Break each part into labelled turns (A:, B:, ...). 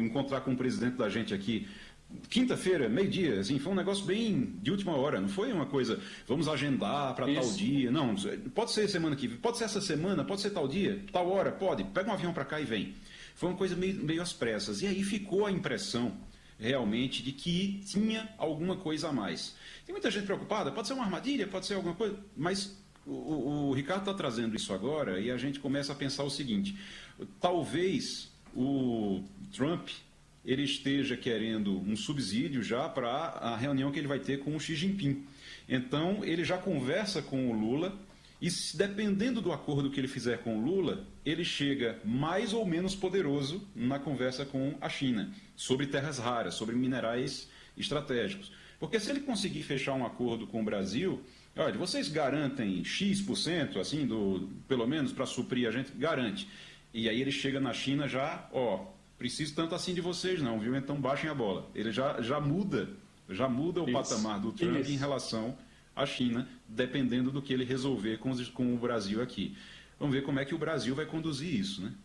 A: encontrar com o presidente da gente aqui quinta-feira, meio-dia, assim, foi um negócio bem de última hora, não foi uma coisa, vamos agendar para tal dia, não, pode ser semana que vem, pode ser essa semana, pode ser tal dia, tal hora, pode, pega um avião para cá e vem. Foi uma coisa meio às pressas, e aí ficou a impressão realmente de que tinha alguma coisa a mais. Tem muita gente preocupada, pode ser uma armadilha, pode ser alguma coisa, mas o Ricardo está trazendo isso agora e a gente começa a pensar o seguinte, talvez o Trump ele esteja querendo um subsídio já para a reunião que ele vai ter com o Xi Jinping. Então, ele já conversa com o Lula e, dependendo do acordo que ele fizer com o Lula, ele chega mais ou menos poderoso na conversa com a China, sobre terras raras, sobre minerais estratégicos. Porque se ele conseguir fechar um acordo com o Brasil, olha, vocês garantem X%, assim, pelo menos para suprir a gente, garante. E aí ele chega na China já, preciso tanto assim de vocês não, viu? Então baixem a bola. Ele já muda o patamar do Trump em relação à China, dependendo do que ele resolver com o Brasil aqui. Vamos ver como é que o Brasil vai conduzir isso, né?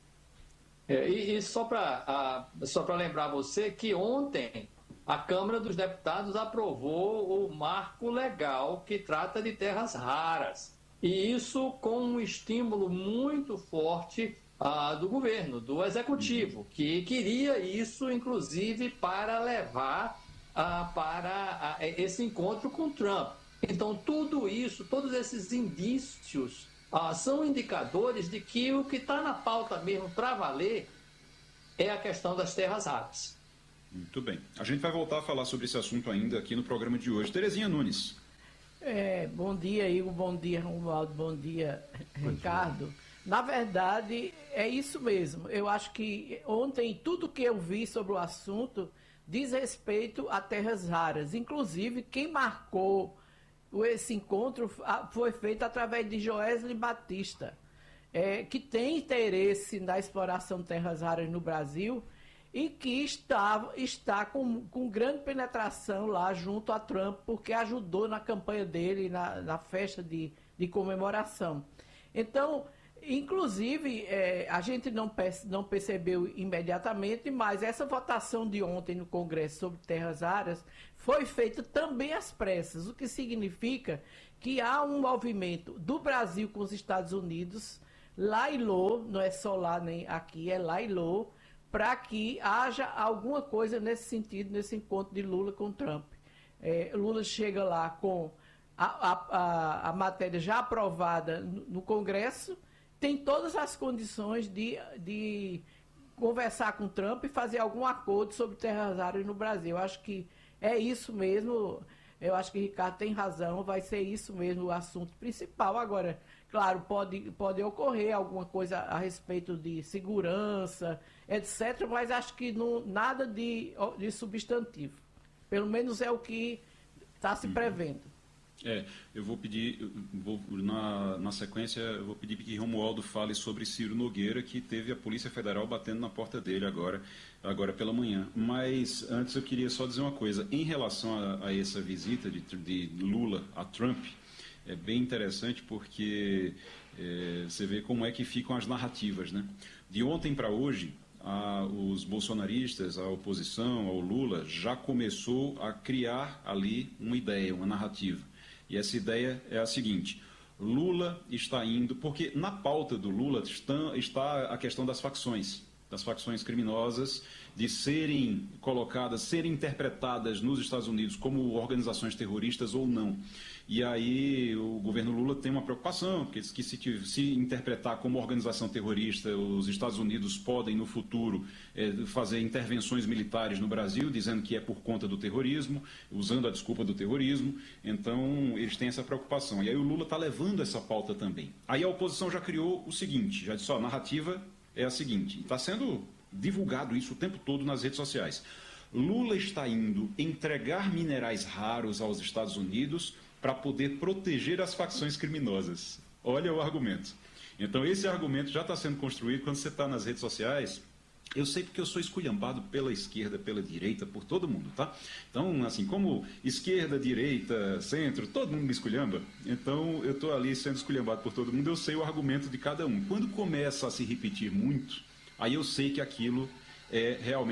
B: E só para lembrar você que ontem a Câmara dos Deputados aprovou o marco legal que trata de terras raras. E isso com um estímulo muito forte do governo, do executivo, que queria isso, inclusive, para levar para esse encontro com Trump. Então, tudo isso, todos esses indícios são indicadores de que o que está na pauta mesmo para valer é a questão das terras raras.
A: Muito bem. A gente vai voltar a falar sobre esse assunto ainda aqui no programa de hoje. Terezinha Nunes.
C: Bom dia, Igor. Bom dia, Romualdo. Bom dia, Ricardo. Na verdade, é isso mesmo. Eu acho que ontem tudo que eu vi sobre o assunto diz respeito a terras raras. Inclusive, quem marcou esse encontro foi feito através de Joesley Batista, que tem interesse na exploração de terras raras no Brasil e que está com grande penetração lá junto a Trump, porque ajudou na campanha dele, na festa de comemoração. Então, inclusive, a gente não percebeu imediatamente, mas essa votação de ontem no Congresso sobre terras raras foi feita também às pressas, o que significa que há um movimento do Brasil com os Estados Unidos, lá e lô, não é só lá nem aqui, é lá e lô, para que haja alguma coisa nesse sentido, nesse encontro de Lula com Trump. Lula chega lá com a matéria já aprovada no Congresso, tem todas as condições de conversar com Trump e fazer algum acordo sobre terras raras no Brasil. Eu acho que é isso mesmo, eu acho que Ricardo tem razão, vai ser isso mesmo o assunto principal. Agora, claro, pode ocorrer alguma coisa a respeito de segurança, etc., mas acho que nada de substantivo. Pelo menos é o que está se prevendo.
A: Eu vou pedir, na sequência, eu vou pedir que Romualdo fale sobre Ciro Nogueira, que teve a Polícia Federal batendo na porta dele agora pela manhã. Mas antes eu queria só dizer uma coisa, em relação a essa visita de Lula a Trump, é bem interessante porque você vê como é que ficam as narrativas, né? De ontem para hoje, os bolsonaristas, a oposição ao Lula, já começou a criar ali uma ideia, uma narrativa. E essa ideia é a seguinte: Lula está indo, porque na pauta do Lula está a questão das facções criminosas, de serem colocadas, serem interpretadas nos Estados Unidos como organizações terroristas ou não. E aí o governo Lula tem uma preocupação, porque que se interpretar como organização terrorista, os Estados Unidos podem no futuro fazer intervenções militares no Brasil, dizendo que é por conta do terrorismo, usando a desculpa do terrorismo. Então eles têm essa preocupação. E aí o Lula está levando essa pauta também. Aí a oposição já criou o seguinte, já disse, a narrativa é a seguinte, está sendo divulgado isso o tempo todo nas redes sociais. Lula está indo entregar minerais raros aos Estados Unidos para poder proteger as facções criminosas. Olha o argumento. Então esse argumento já está sendo construído quando você está nas redes sociais. Eu sei porque eu sou esculhambado pela esquerda, pela direita, por todo mundo, tá? Então, assim, como esquerda, direita, centro, todo mundo me esculhamba. Então, eu estou ali sendo esculhambado por todo mundo, eu sei o argumento de cada um. Quando começa a se repetir muito, aí eu sei que aquilo é realmente